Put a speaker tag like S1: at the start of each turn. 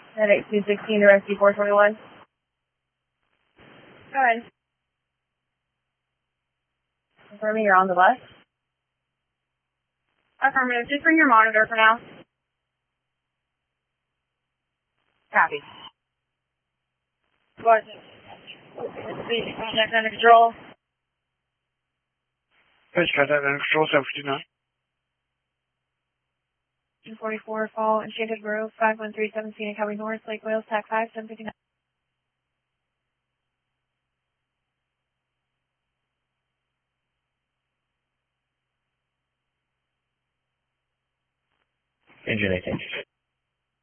S1: Headache 216 to rescue 421. Go ahead. Confirming you're on the bus. Affirmative. Just bring your monitor for now. Copy. What? Contact under control.
S2: Fish contact under control, 759.
S1: 244 Fall, Enchanted Grove, 5137 Scenic Highway North, Lake Wales, TAC 5, 759.
S3: Engine 18.